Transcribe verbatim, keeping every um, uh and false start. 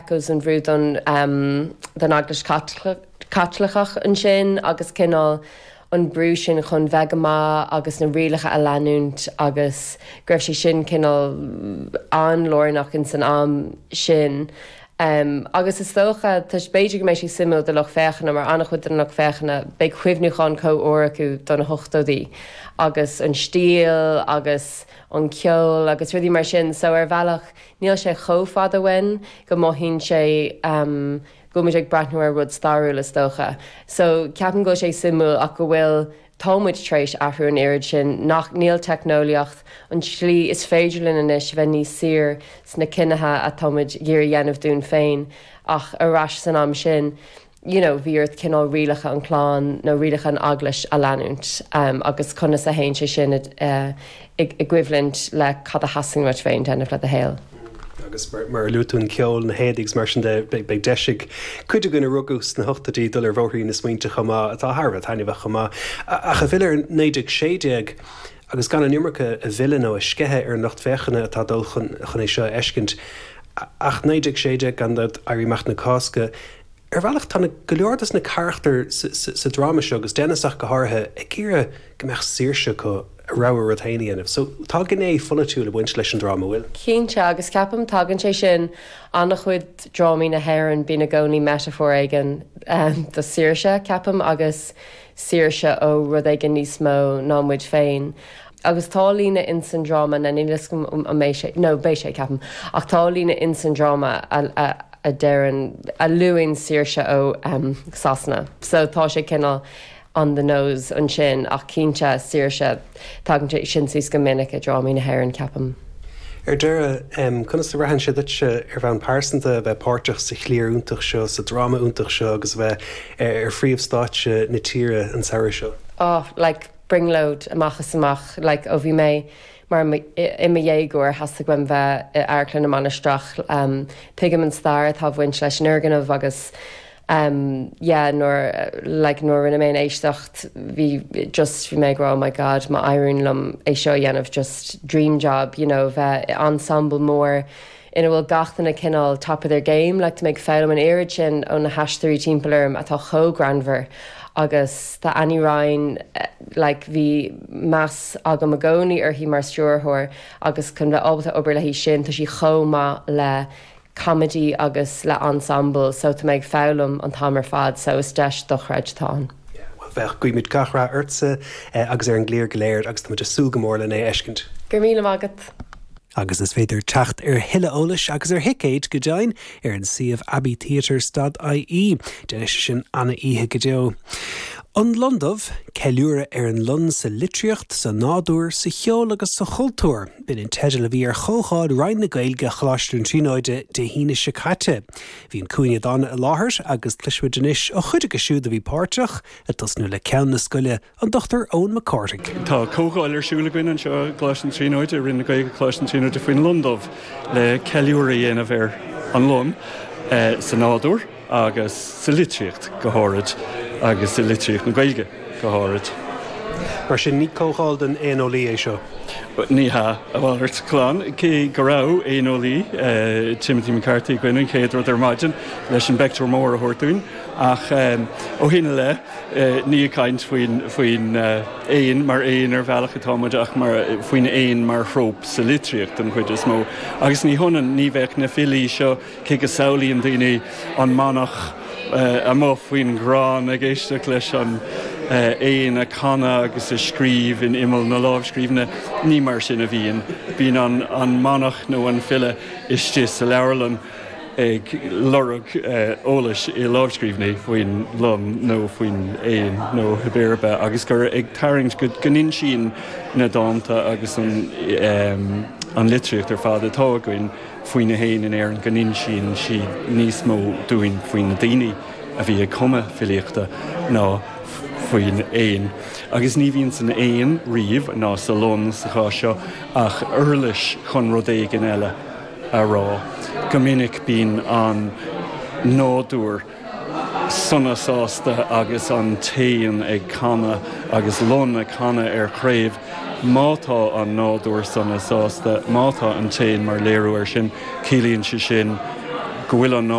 echoes an bhrú don um, don aglas catlachach an sin agus cinál an brú sin chun bhegamá agus na rialacha a leanúnt agus greibh sé sin cinál an lornach in san am sin. Um, agus is tócha tá beidir go mééis sí simú de lech fechanna mar annach chud nach fechanna beag chuimhnúán có óra acu don na hochtódaí agus an stíl agus an ceol agus rudí mar sin so ar bhealach níl sé chófad ahain go maithín sé um, go muid ag brathnúir rud starú le tócha. So ceapan go sé simú ach go bhfuil támuid tréis ahrú an éiri sin nach níl technoliacht an slí is féidir linn inis bheith níos sir sna cinethe a támuid ggéir dhéanamh dún féin ach arás san am sin you know, bhíart cinál rialacha an chláán nó rialacha an aglas a leanúnt um, agus chuna sa hain sé sin uh, equivalent le cad a hasing mar féin déanamh le a héal. Agus mar luún ceol na héadigs mar sin de be deisiigh chuidir gona rugus na hochtatí dul ar bhóirí na smaointe chumá atá Harbh taineh chumá a cha bhfuil néidir séideag agus gan an numarcha a bhile nó a scethe ar nacht fechanna atá dul chun é seo eiscint ach néidir séide gan dat airíach na cásca ar bhealach tána go leordas na charachtar sa drama seo agus déanaach go háthe ag círe go meach saoirse go ráhar rothaíanamh. So tá gin é funa tú le bhaint leis an drama bhfuil. Cínte agus ceapam tagann sé sin annach chuid drámaí na hhéireann bí na gcónaí metafor aigen um, do saoirse ceapam agus saoirse ó rud aigen níos mó ná muid féin. Agus tá lína in san drama na nílascom a méise nó béis sé ceapam ach tá lína in san drama a, a, a dean a luúin saoirse ó um, sasna. So tá sé cinál on the nose an sin ach cínte saoirse tagann sin sús go minic a drámaí na hhéireann ceapam. Ar deire um, chuna sa rahan se dute ar bhean pásanta bheith páirteach sa chléir úntaach seo sa drama úntaach seo agus bheith ar phríomhstáitse na tíre an saoir seo. Oh, like bringload amachchas amach like ó bhí mé mar i mé dhéagúir hasasa gin bheith airclann am anisteach um, tuigim an stair tá bhaint leis an organmh agus Um, yeah, nor like nor in a main éistecht vi just vi me go, oh my god, ma iron lum é seo dhéanamh just dream job, you know, bheith ensemble more in a bhfuil gachtain a cinál top of their game, like to make feilm an éiri sin ón na heisteirí timpplairm atá cho granver agus tá Annie Ryan like bhí meas agam a gcónaí ar hí mar stúrthóir agus chun bheith ábalta obair le hí sin tá sí chomá le comedy agus le ensemble so to make fálam an tamar fad so is deis do chreid tá. Well bheith goimid gachra urtsa agus ar an gléir goléir agus tá muid a súgamór le é eiscint. Gur míle agat. Agus is féidir techt ar Hille Ólis agus ar hicéid go dein ar an siomh abbey theatres dot I E de sin anna ihe go deo. An London ceiliúra ar an lun sa litríocht sa nádúr sa cheol agus sa chultúr bin in teidir le bhí ar chócháid rainn na gaeilge chláistún tríóide de híine se caite. Bhí an cúine dána a láthair agus cluisfuid inis ó chuide go siúd a bhí páirteach a tasnú le ceann na scoile an Doctor Owen McCarthy. Tá cócháil ar siúla gin an seo chláistún tríóide rinne gaeilge chláistún tríóide faoin London le ceiliúra dhéanamh ar an lun uh, sa nádúr agus sa litríocht go háirid. agus i litríocht na gaeilge go háirid. Mar sin ní cócháil den éonolaí é seo? Ní ha a bhhairt chláán cé go raibh éonolaí uh, Timothy McCarthy gcuinún céad rud ar maidin leis an bector mór a thuirtún ach um, ó hine le uh, ní caint faoin faoin éon uh, mar éon ar bhealach atáid ach mar faoin éon mar chróp sa litríocht an chuid is mó. Agus ní honan ní bheith na fillí seo cé go saolaíon daoine an manach Uh, a má faoin grán a géisteach leis an éon uh, a canna agus a scríb in imil na lábhscríbne ní mar sin a bhíon. Bhín an, an manach nó an fille istí sa leabharlann ag lorug uh, ólas i lábhscríbne faoin lum nó faoin éon nó hebéirbe agus gur ag tarint go ganin sin na dáanta agus an, um, an litríocht ar fád atá goin faoin na héin in éir an ganin sin si níos mó dúin faoin na daoine a bhí ag cuma filiíochta ná faoin éon. Agus ní bhíonn san éon riomh ná sa lón sa chá seo ach urlis chun rud éigen eile a rá. Go minic bíonn an nádúr sunna sásta agus an taon ag canna agus lón a canna ar chréibh mátá an nádúir sanna sásta, mátá an taon mar léirú ar sin, cílíonn si sin go bhfuil an